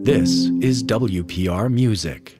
This is WPR Music.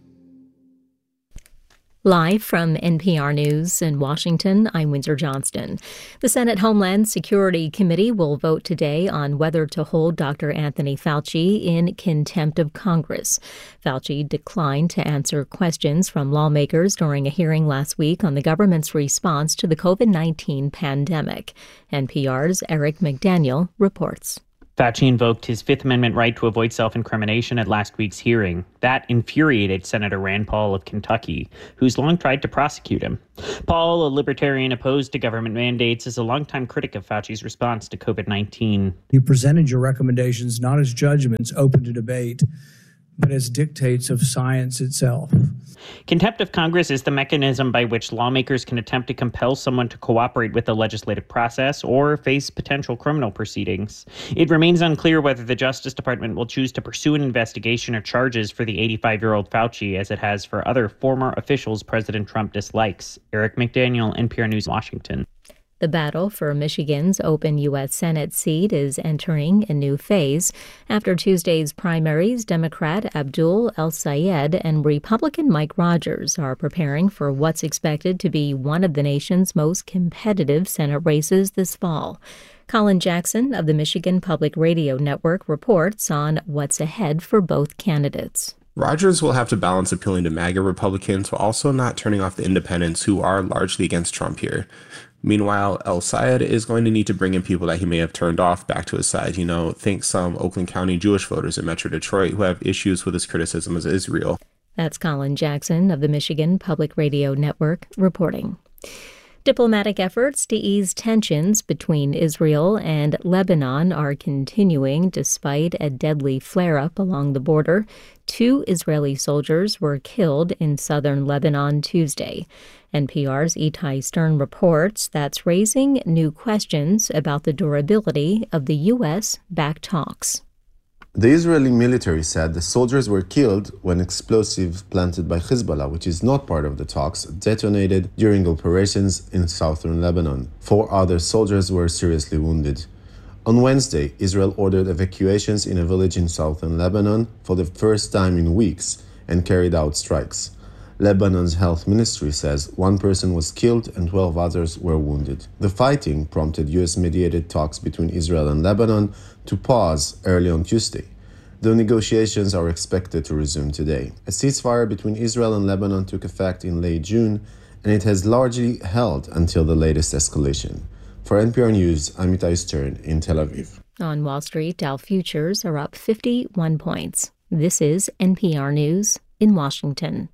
Live from NPR News in Washington, I'm Windsor Johnston. The Senate Homeland Security Committee will vote today on whether to hold Dr. Anthony Fauci in contempt of Congress. Fauci declined to answer questions from lawmakers during a hearing last week on the government's response to the COVID-19 pandemic. NPR's Eric McDaniel reports. Fauci invoked his Fifth Amendment right to avoid self-incrimination at last week's hearing. That infuriated Senator Rand Paul of Kentucky, who's long tried to prosecute him. Paul, a libertarian opposed to government mandates, is a longtime critic of Fauci's response to COVID-19. You presented your recommendations not as judgments open to debate, but as dictates of science itself. Contempt of Congress is the mechanism by which lawmakers can attempt to compel someone to cooperate with the legislative process or face potential criminal proceedings. It remains unclear whether the Justice Department will choose to pursue an investigation or charges for the 85-year-old Fauci as it has for other former officials President Trump dislikes. Eric McDaniel, NPR News, Washington. The battle for Michigan's open U.S. Senate seat is entering a new phase. After Tuesday's primaries, Democrat Abdul El-Sayed and Republican Mike Rogers are preparing for what's expected to be one of the nation's most competitive Senate races this fall. Colin Jackson of the Michigan Public Radio Network reports on what's ahead for both candidates. Rogers will have to balance appealing to MAGA Republicans while also not turning off the independents who are largely against Trump here. Meanwhile, El-Sayed is going to need to bring in people that he may have turned off back to his side. Think some Oakland County Jewish voters in Metro Detroit who have issues with his criticism of Israel. That's Colin Jackson of the Michigan Public Radio Network reporting. Diplomatic efforts to ease tensions between Israel and Lebanon are continuing despite a deadly flare-up along the border. 2 Israeli soldiers were killed in southern Lebanon Tuesday. NPR's Itai Stern reports that's raising new questions about the durability of the U.S.-backed talks. The Israeli military said the soldiers were killed when explosives planted by Hezbollah, which is not part of the talks, detonated during operations in southern Lebanon. 4 other soldiers were seriously wounded. On Wednesday, Israel ordered evacuations in a village in southern Lebanon for the first time in weeks and carried out strikes. Lebanon's health ministry says 1 person was killed and 12 others were wounded. The fighting prompted U.S.-mediated talks between Israel and Lebanon to pause early on Tuesday. The negotiations are expected to resume today. A ceasefire between Israel and Lebanon took effect in late June, and it has largely held until the latest escalation. For NPR News, I'm Itai Stern in Tel Aviv. On Wall Street, Dow futures are up 51 points. This is NPR News in Washington.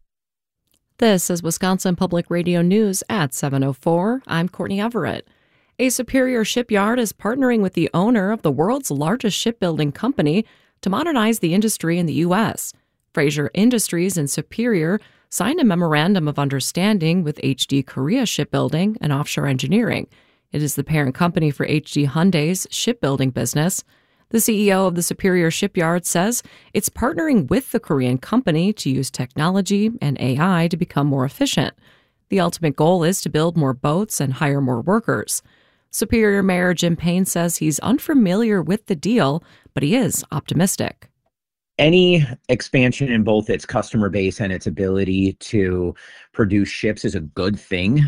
This is Wisconsin Public Radio News at 7:04. I'm Courtney Everett. A Superior shipyard is partnering with the owner of the world's largest shipbuilding company to modernize the industry in the U.S. Fraser Industries and Superior signed a memorandum of understanding with HD Korea Shipbuilding and Offshore Engineering. It is the parent company for HD Hyundai's shipbuilding business. The CEO of the Superior Shipyard says it's partnering with the Korean company to use technology and AI to become more efficient. The ultimate goal is to build more boats and hire more workers. Superior Mayor Jim Payne says he's unfamiliar with the deal, but he is optimistic. Any expansion in both its customer base and its ability to produce ships is a good thing.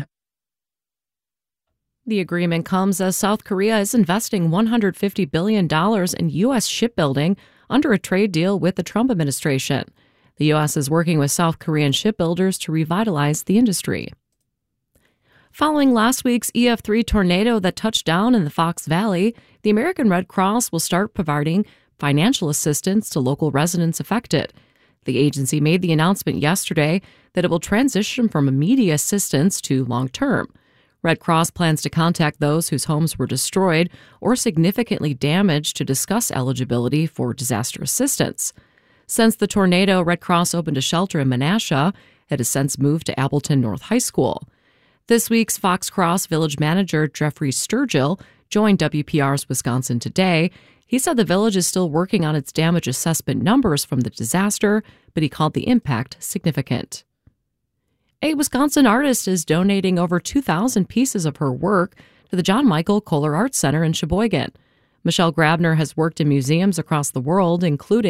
The agreement comes as South Korea is investing $150 billion in U.S. shipbuilding under a trade deal with the Trump administration. The U.S. is working with South Korean shipbuilders to revitalize the industry. Following last week's EF3 tornado that touched down in the Fox Valley, the American Red Cross will start providing financial assistance to local residents affected. The agency made the announcement yesterday that it will transition from immediate assistance to long-term. Red Cross plans to contact those whose homes were destroyed or significantly damaged to discuss eligibility for disaster assistance. Since the tornado, Red Cross opened a shelter in Menasha. It has since moved to Appleton North High School. This week's Fox Cross village manager Jeffrey Sturgill joined WPR's Wisconsin Today. He said the village is still working on its damage assessment numbers from the disaster, but he called the impact significant. A Wisconsin artist is donating over 2,000 pieces of her work to the John Michael Kohler Art Center in Sheboygan. Michelle Grabner has worked in museums across the world, including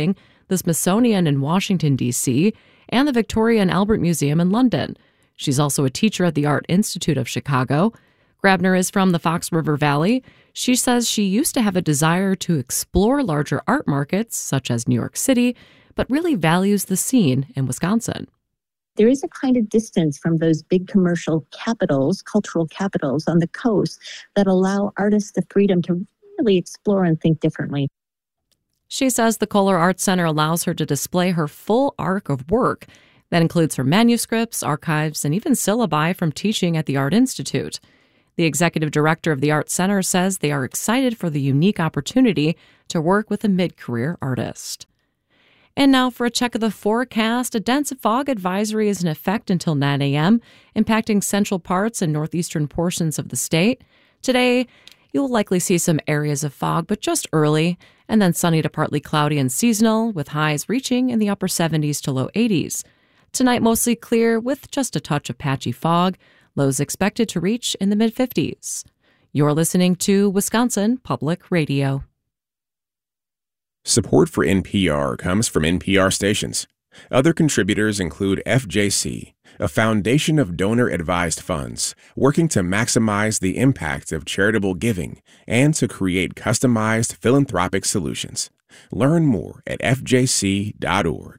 the Smithsonian in Washington, D.C., and the Victoria and Albert Museum in London. She's also a teacher at the Art Institute of Chicago. Grabner is from the Fox River Valley. She says she used to have a desire to explore larger art markets, such as New York City, but really values the scene in Wisconsin. There is a kind of distance from those big commercial capitals, cultural capitals on the coast that allow artists the freedom to really explore and think differently. She says the Kohler Art Center allows her to display her full arc of work. That includes her manuscripts, archives, and even syllabi from teaching at the Art Institute. The executive director of the Art Center says they are excited for the unique opportunity to work with a mid-career artist. And now for a check of the forecast. A dense fog advisory is in effect until 9 a.m., impacting central parts and northeastern portions of the state. Today, you'll likely see some areas of fog, but just early, and then sunny to partly cloudy and seasonal, with highs reaching in the upper 70s to low 80s. Tonight, mostly clear with just a touch of patchy fog. Lows expected to reach in the mid-50s. You're listening to Wisconsin Public Radio. Support for NPR comes from NPR stations. Other contributors include FJC, a foundation of donor-advised funds working to maximize the impact of charitable giving and to create customized philanthropic solutions. Learn more at fjc.org.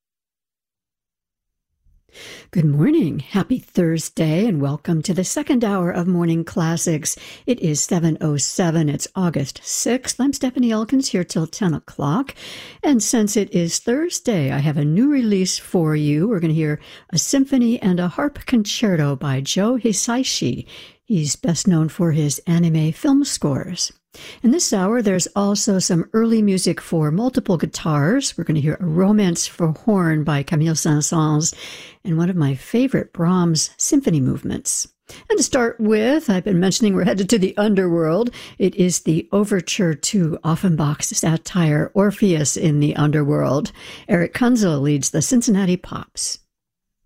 Good morning. Happy Thursday and welcome to the second hour of Morning Classics. It is 7:07. It's August 6th. I'm Stephanie Elkins here till 10 o'clock. And since it is Thursday, I have a new release for you. We're going to hear a symphony and a harp concerto by Joe Hisaishi. He's best known for his anime film scores. In this hour, there's also some early music for multiple guitars. We're going to hear a Romance for Horn by Camille Saint-Saëns and one of my favorite Brahms symphony movements. And to start with, I've been mentioning we're headed to the underworld. It is the overture to Offenbach's satire Orpheus in the Underworld. Eric Kunzel leads the Cincinnati Pops.